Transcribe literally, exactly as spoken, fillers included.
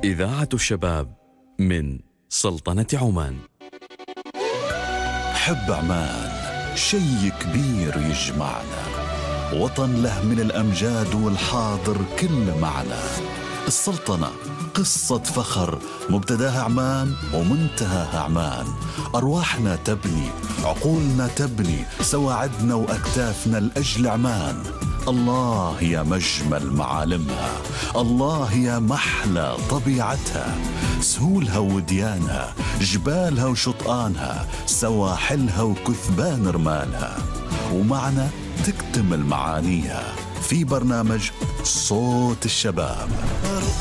إذاعة الشباب من سلطنة عمان. حب عمان شي كبير يجمعنا، وطن له من الأمجاد والحاضر كل معنى. السلطنة قصة فخر، مبتداها عمان ومنتهاها عمان. أرواحنا تبني، عقولنا تبني، سواعدنا وأكتافنا لأجل عمان. الله يا مجمل معالمها، الله يا محلى طبيعتها، سهولها وديانها، جبالها وشطآنها، سواحلها وكثبان رمالها، ومعنا تكتمل معانيها في برنامج صوت الشباب.